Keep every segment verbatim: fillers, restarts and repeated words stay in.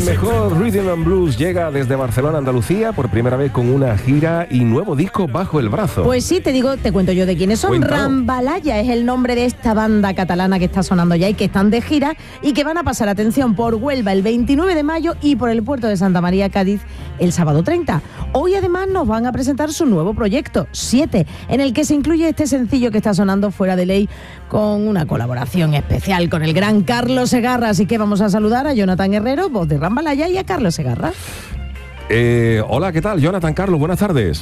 mejor Rhythm and Blues llega desde Barcelona, Andalucía, por primera vez con una gira y nuevo disco bajo el brazo. Pues sí, te digo, te cuento yo de quiénes son. Cuéntalo. Rambalaya es el nombre de esta banda catalana que está sonando ya y que están de gira y que van a pasar, atención, por Huelva el veintinueve de mayo y por el puerto de Santa María, Cádiz, el sábado treinta. Hoy además nos van a presentar su nuevo proyecto, siete, en el que se incluye este sencillo que está sonando, Fuera de Ley, con una colaboración especial con el gran Carlos Segarra. Así que vamos a saludar a Jonathan Herrero, voz de Rambalaya, y a Carlos Segarra. Eh, hola, ¿qué tal? Jonathan, Carlos, buenas tardes.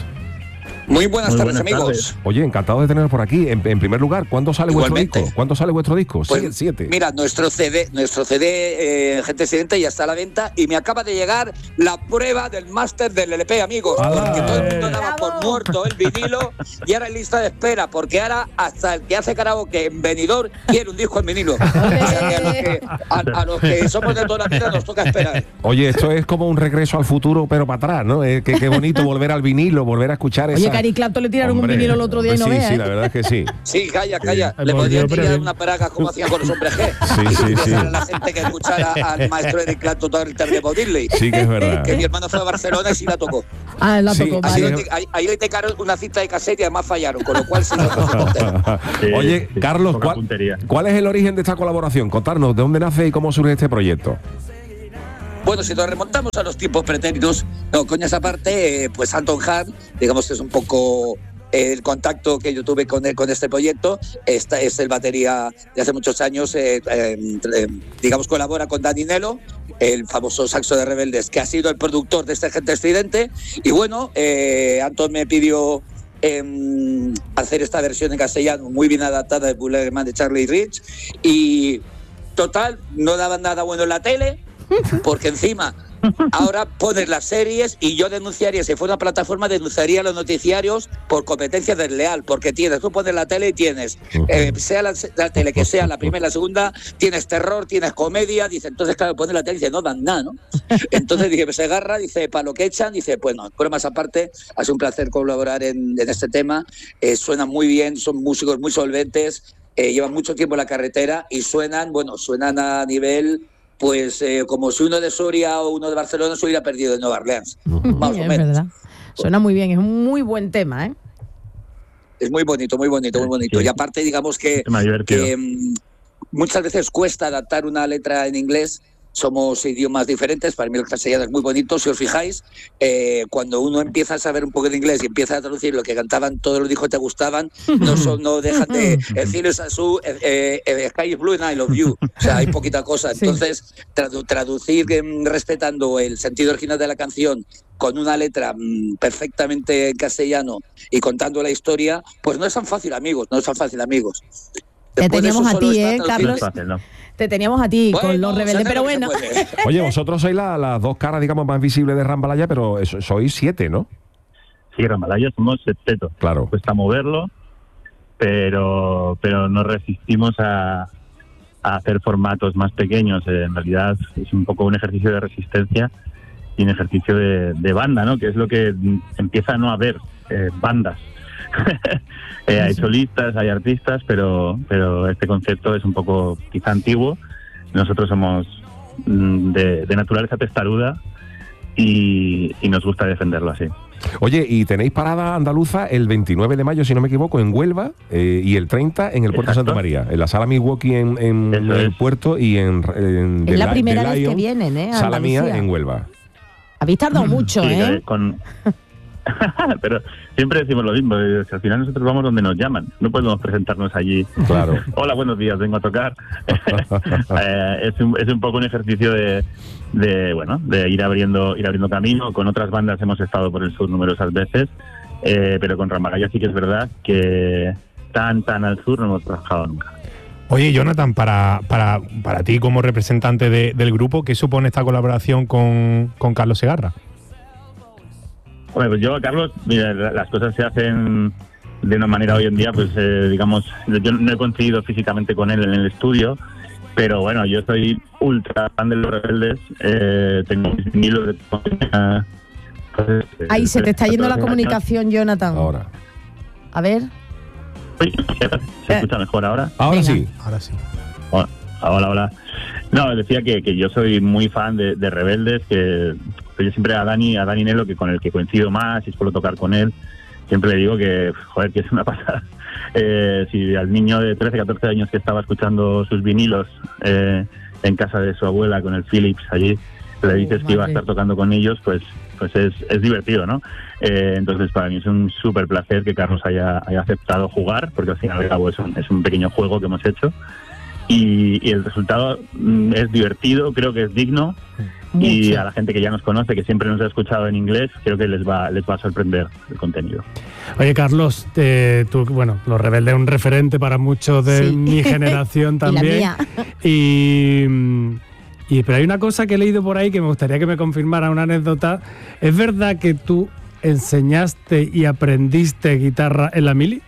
Muy buenas Muy tardes, buenas amigos. tardes. Oye, encantado de teneros por aquí. En, en primer lugar, ¿cuándo sale Igualmente. vuestro disco? ¿Cuándo sale vuestro disco? Pues, Sí, el siete. Mira, nuestro C D, nuestro C D, eh, Gente Excelente, ya está a la venta y me acaba de llegar la prueba del máster del L P, amigos. ¡Hala! Porque todo el mundo daba ¡Bravo! por muerto el vinilo y ahora en lista de espera, porque ahora hasta el que hace karaoke en Benidorm quiere un disco en vinilo. O sea, que a, los que, a, a los que somos de toda la vida nos toca esperar. Oye, esto es como un regreso al futuro, pero para atrás, ¿no? Eh, qué, qué bonito volver al vinilo, volver a escuchar esa... Oye, Cari Clapton le tiraron Hombre, un vinilo el otro día y no sí, veas, sí, ¿eh? la verdad es que sí. Sí, calla, calla. Sí, Le hemos podrían ido, pero tirar bien. una paraga como hacían con los hombres G. Sí, y sí, sí. a la gente que escuchara al maestro Eric Clapton todo el de Bob Dylan. Sí que es verdad. Que mi hermano fue a Barcelona y sí la tocó. Ah, la Sí, tocó, así vale. Ahí, le- ahí- ahí le tocaron una cinta de cassette y además fallaron, con lo cual se nos fue entero. Sí, Oye, sí, Carlos, poca ¿cuál, puntería. ¿cuál es el origen de esta colaboración? Contarnos, ¿de dónde nace y cómo surge este proyecto? Bueno, si nos remontamos a los tiempos pretéritos, no, coña esa parte, eh, pues Anton Hart, digamos que es un poco eh, el contacto que yo tuve con él, con este proyecto. Esta es el batería de hace muchos años, eh, eh, eh, digamos, colabora con Dani Nelo, el famoso saxo de Rebeldes, que ha sido el productor de este Gente Estridente. Y bueno, eh, Anton me pidió eh, hacer esta versión en castellano muy bien adaptada de Bullet Man de Charlie Rich. Y total, no daban nada bueno en la tele, porque encima ahora pones las series y yo denunciaría, si fuera una plataforma, denunciaría los noticiarios por competencia desleal, porque tienes, tú pones la tele y tienes, eh, sea la, la tele que sea, la primera, la segunda, tienes terror, tienes comedia, dice, entonces claro, pones la tele y dice, no dan nada, ¿no? Entonces dije, pues se agarra, dice, para lo que echan, dice, bueno, pero más aparte, ha sido un placer colaborar en, en este tema, eh, suenan muy bien, son músicos muy solventes, eh, llevan mucho tiempo en la carretera y suenan, bueno, suenan a nivel... Pues eh, como si uno de Soria o uno de Barcelona se hubiera perdido de Nueva Orleans. Más Sí, o es menos. verdad. Suena muy bien, es un muy buen tema, ¿eh? Es muy bonito, muy bonito, muy bonito. Sí. Y aparte, digamos que, Tema divertido. que mm, muchas veces cuesta adaptar una letra en inglés. Somos idiomas diferentes, para mí el castellano es muy bonito, si os fijáis, eh, cuando uno empieza a saber un poco de inglés y empieza a traducir lo que cantaban todos los discos que te gustaban, no, son, no dejan de, el cielo es azul, eh, eh, sky is blue and I love you, o sea, hay poquita cosa, Sí. entonces tradu- traducir eh, respetando el sentido original de la canción con una letra mm, perfectamente en castellano y contando la historia, pues no es tan fácil, amigos, no es tan fácil, amigos. Te Después de teníamos eso a solo ti, está ¿eh, traducir- Carlos? No es fácil, ¿no? Te teníamos a ti con Bueno, los se rebeldes, hace pero lo que bueno. se puede. Oye, vosotros sois la- las dos caras, digamos, más visibles de Rambalaya, pero eso- sois siete, ¿no? Sí, Rambalaya somos septeto. Claro. Cuesta moverlo, pero pero nos resistimos a, a hacer formatos más pequeños. Eh, en realidad es un poco un ejercicio de resistencia y un ejercicio de, de banda, ¿no? Que es lo que mm, empieza a no haber eh, bandas. eh, hay solistas, hay artistas, pero pero este concepto es un poco quizá antiguo. Nosotros somos mm, de, de naturaleza testaruda y, y nos gusta defenderlo así. Oye, y tenéis parada andaluza el veintinueve de mayo, si no me equivoco, en Huelva, eh, y el treinta en el puerto de Exacto. Santa María, en la sala Milwaukee en, en Eso el es. puerto y en, en Es The la Li- primera The vez que Lion, vienen, ¿eh? a sala mía Andalucía. en Huelva. Habéis tardado mucho, Sí, ¿eh? eh, con... Pero siempre decimos lo mismo, eh, que al final nosotros vamos donde nos llaman, no podemos presentarnos allí. Claro. Hola, buenos días, vengo a tocar. Eh, es, un, es un poco un ejercicio de, de bueno, de ir abriendo, ir abriendo camino. Con otras bandas hemos estado por el sur numerosas veces, eh, pero con Rambalaya sí que es verdad que tan tan al sur no hemos trabajado nunca. Oye, Jonathan, para, para, para ti como representante de- del grupo, ¿qué supone esta colaboración con, con Carlos Segarra? Bueno, pues yo, Carlos, mira, la- las cosas se hacen de una manera hoy en día, pues eh, digamos, yo no he coincidido físicamente con él en el estudio, pero bueno, yo soy ultra fan de Los Rebeldes, eh, tengo mis vinilos de... Pues, eh, Ahí se te está yendo la años. comunicación, Jonathan. Ahora. A ver. Uy, ¿se escucha mejor ahora? Ahora Venga. sí. Ahora sí. Hola, hola. hola. No, decía que, que yo soy muy fan de, de Rebeldes, que, que yo siempre a Dani, a Dani Nelo, que con el que coincido más y suelo tocar con él, siempre le digo que, joder, que es una pasada. Eh, si al niño de trece, catorce años que estaba escuchando sus vinilos eh, en casa de su abuela con el Philips allí, le dices Oh, que iba a madre. estar tocando con ellos, pues pues es, es divertido, ¿no? Eh, entonces para mí es un súper placer que Carlos haya, haya aceptado jugar, porque al fin y al cabo es un, es un pequeño juego que hemos hecho. Y, y el resultado mm, es divertido, creo que es digno. Mucho. Y a la gente que ya nos conoce, que siempre nos ha escuchado en inglés, creo que les va les va a sorprender el contenido. Oye, Carlos, eh, tú, bueno, Los Rebeldes es un referente para muchos de Sí. mi generación Y la también. mía. Y, mm, y pero hay una cosa que he leído por ahí que me gustaría que me confirmara, una anécdota. ¿Es verdad que tú enseñaste y aprendiste guitarra en la mili?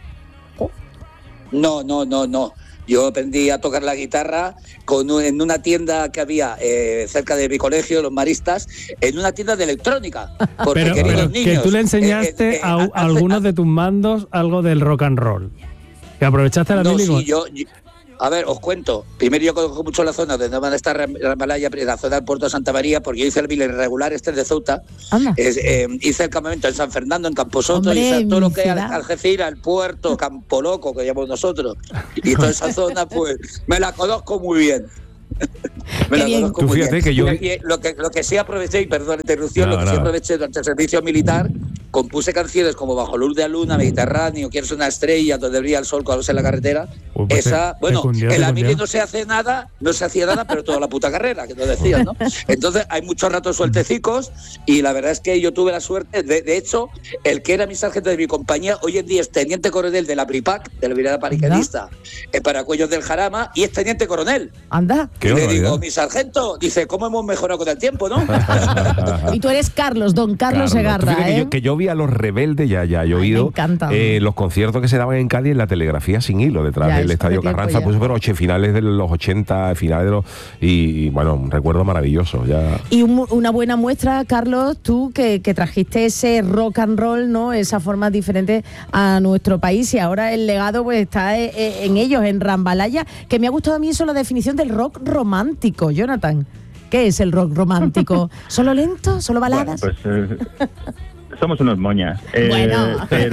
No, no, no, no. Yo aprendí a tocar la guitarra con un- en una tienda que había eh, cerca de mi colegio, Los Maristas, en una tienda de electrónica. Porque, Pero, queridos pero niños, que tú le eh, enseñaste eh, eh, a, hace- a algunos de tus mandos algo del rock and roll. ¿Que aprovechaste la No, mili? sí, yo, yo- a ver, os cuento. Primero yo conozco mucho la zona donde van a estar Rambalaya, la zona del puerto de Santa María, porque yo hice el mili regular este de Ceuta. Anda. Es, eh, hice el campamento en San Fernando, en Camposoto, Hombre, y hice todo lo que es ciudad. Algeciras, el puerto, Campo Loco, que llamamos nosotros. Y toda esa zona, pues, me la conozco muy bien. Me Qué la bien. conozco Tú muy fíjate bien. que yo- Y, y lo, que, lo que sí aproveché, y perdón la interrupción, No, lo que sí nada. aproveché durante el servicio militar, compuse canciones como Bajo luz de luna, Mediterráneo, Quiero ser una estrella, Donde brilla el sol cuando en la carretera. Uy, pues Esa, te- bueno, te cundió, en te la cundió. mili no se hace nada, no se hacía nada, pero toda la puta carrera, que nos decían, ¿no? Entonces hay muchos ratos sueltecicos y la verdad es que yo tuve la suerte, de, de hecho, el que era mi sargento de mi compañía, hoy en día es teniente coronel de la BRIPAC, de la Brigada Paracaidista, en Paracuellos del Jarama, y es teniente coronel. Anda. Qué Y le barbaridad. digo, mi sargento, dice, ¿cómo hemos mejorado con el tiempo, no? Y tú eres Carlos, don Carlos Tú Segarra, fíjate que, ¿eh? yo, que yo vi a Los Rebeldes, ya, ya he Ay, me oído encantan. eh, los conciertos que se daban en Cádiz en la telegrafía sin hilo, detrás Ya, del eso Estadio hace tiempo Carranza, ya. pues pero oche, finales de los ochenta, finales de los... Y, y, bueno, un recuerdo maravilloso, ya... Y un- una buena muestra, Carlos, tú que, que trajiste ese rock and roll, ¿no? Esa forma diferente a nuestro país, y ahora el legado pues está eh, eh, en ellos, en Rambalaya, que me ha gustado a mí eso, la definición del rock romántico, Jonathan. ¿Qué es el rock romántico? ¿Solo lento? ¿Solo baladas? Bueno, pues eh, somos unos moñas. Eh, Bueno. Pero.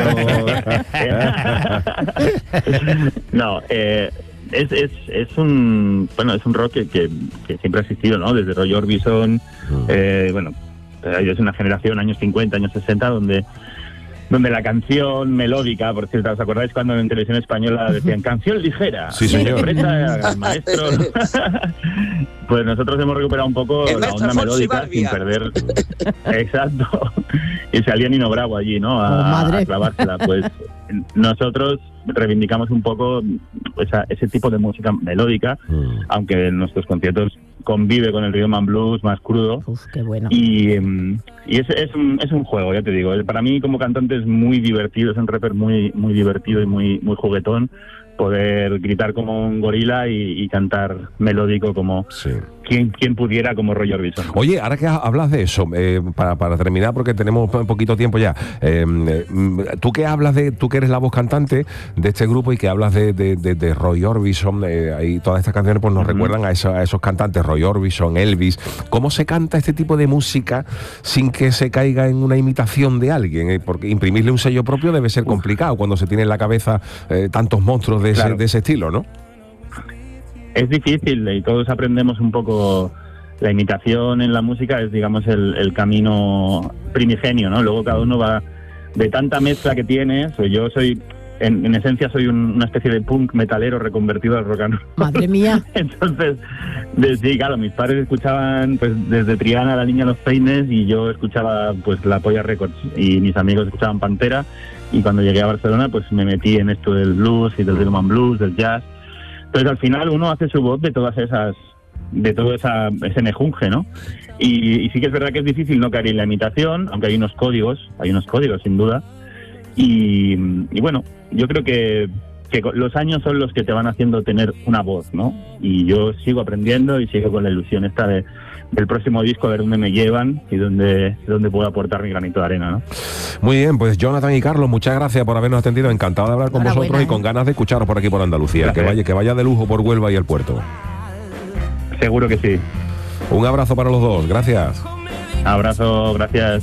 no, eh, es, es, es un. Bueno, es un rock que, que, que siempre ha existido, ¿no? Desde Roy Orbison. Eh, bueno, eh, es una generación, años cincuenta, años sesenta, donde. Donde la canción melódica, por cierto, ¿os acordáis cuando en televisión española decían canción ligera? Sí, señor. Interpreta al maestro. Pues nosotros hemos recuperado un poco El la maestro onda Alfonso melódica sin Ibarbia. perder. Exacto. Y salía Nino Bravo allí, ¿no? A, Oh, madre. a clavársela. Pues nosotros reivindicamos un poco esa, ese tipo de música melódica, Mm. aunque en nuestros conciertos convive con el rhythm and blues más crudo. Uf, qué bueno. Y, em, y es, es, un, es un juego, ya te digo. Para mí como cantante es muy divertido, es un rapper muy muy divertido y muy muy juguetón, poder gritar como un gorila y, y cantar melódico como Sí. quien, quien pudiera, como Roy Orbison. Oye, ahora que hablas de eso, eh, para, para terminar, porque tenemos un poquito tiempo ya, eh, eh, tú que hablas de, tú que eres la voz cantante de este grupo y que hablas de, de, de, de Roy Orbison, eh, y todas estas canciones pues nos Ujú. recuerdan a, eso- a esos cantantes, Roy Orbison, Elvis. ¿Cómo se canta este tipo de música sin que se caiga en una imitación de alguien? Eh, porque imprimirle un sello propio debe ser complicado cuando se tiene en la cabeza eh, tantos monstruos de, Claro. ese, de ese estilo, ¿no? Es difícil y todos aprendemos un poco. La imitación en la música es, digamos, el, el camino primigenio, ¿no? Luego cada uno va de tanta mezcla que tiene. Soy yo soy, en, en esencia, soy un- una especie de punk metalero reconvertido al rock and roll. Madre mía. Entonces, de- sí, claro, mis padres escuchaban pues desde Triana, La Niña de los Peines, y yo escuchaba pues La Polla Records, y mis amigos escuchaban Pantera, y cuando llegué a Barcelona pues me metí en esto del blues y del rhythm and blues, del jazz. Entonces al final uno hace su voz de todas esas, de todo esa, ese mejunje, ¿no? Y, y sí que es verdad que es difícil no caer en la imitación, aunque hay unos códigos, hay unos códigos sin duda. Y, y bueno, yo creo que, que los años son los que te van haciendo tener una voz, ¿no? Y yo sigo aprendiendo y sigo con la ilusión esta de, del próximo disco, a ver dónde me llevan y dónde, dónde puedo aportar mi granito de arena, ¿no? Muy bien, pues Jonathan y Carlos, muchas gracias por habernos atendido. Encantado de hablar con Enhorabuena, vosotros y ¿eh? con ganas de escucharos por aquí por Andalucía. Que Gracias. vaya, que vaya de lujo por Huelva y el puerto. Seguro que sí. Un abrazo para los dos, gracias. Abrazo, gracias.